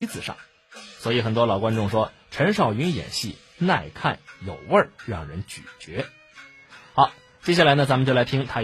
子上。所以很多老观众说陈少云演戏耐看有味儿，让人咀嚼。好，接下来呢，咱们就来听他